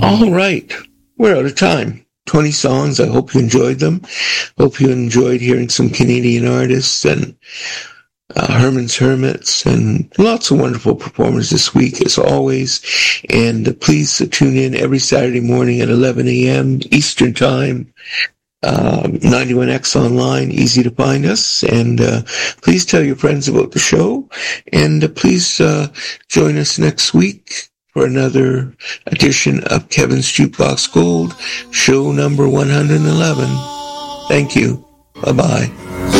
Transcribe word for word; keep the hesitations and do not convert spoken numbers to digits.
All right. We're out of time. twenty songs. I hope you enjoyed them. Hope you enjoyed hearing some Canadian artists and uh, Herman's Hermits and lots of wonderful performers this week, as always. And uh, please uh, tune in every Saturday morning at eleven a.m. Eastern Time. Um, ninety-one X online, easy to find us. And uh, please tell your friends about the show. And uh, please uh, join us next week for another edition of Kevin's Jukebox Gold, show number one hundred eleven. Thank you. Bye-bye.